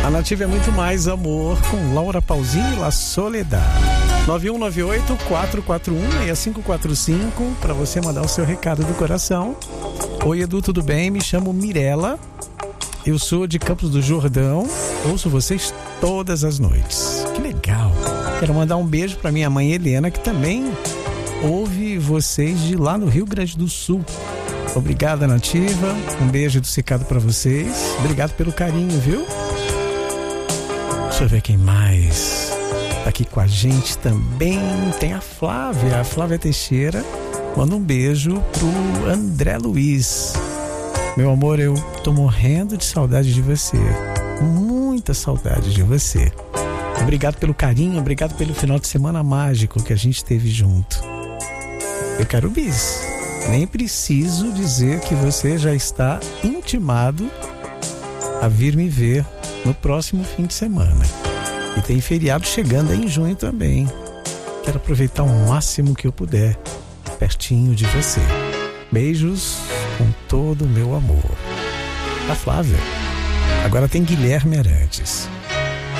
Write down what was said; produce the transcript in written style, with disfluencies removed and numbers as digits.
A Nativa é muito mais amor com Laura Pausini e La Soledad. 9198-441-6545 para você mandar o seu recado do coração. Oi, Edu, tudo bem? Me chamo Mirela. Eu sou de Campos do Jordão. Ouço vocês todas as noites. Que legal. Quero mandar um beijo para minha mãe Helena, que também ouve vocês de lá no Rio Grande do Sul. Obrigada, Nativa. Um beijo adocicado para vocês. Obrigado pelo carinho, viu? Deixa eu ver quem mais tá aqui com a gente também. Tem a Flávia Teixeira. Manda um beijo pro André Luiz. Meu amor, eu tô morrendo de saudade de você. Muita saudade de você. Obrigado pelo carinho, obrigado pelo final de semana mágico que a gente teve junto. Eu quero bis. Nem preciso dizer que você já está intimado a vir me ver no próximo fim de semana. E tem feriado chegando aí em junho também. Quero aproveitar o máximo que eu puder pertinho de você. Beijos com todo o meu amor. A Flávia. Agora tem Guilherme Arantes.